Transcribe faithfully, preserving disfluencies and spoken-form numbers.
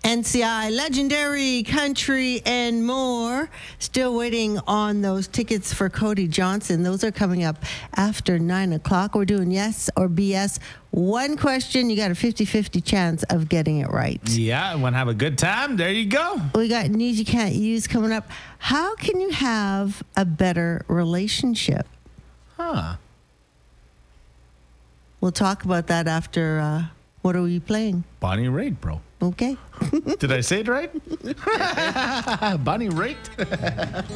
N C I, Legendary Country, and more. Still waiting on those tickets for Cody Johnson. Those are coming up after nine o'clock. We're doing yes or B S. One question, you got a fifty-fifty chance of getting it right. Yeah, want to have a good time? There you go. We got news you can't use coming up. How can you have a better relationship? Huh. We'll talk about that after, uh, what are we playing? Bonnie Raitt, bro. Okay. Did I say it right? Bonnie Raitt?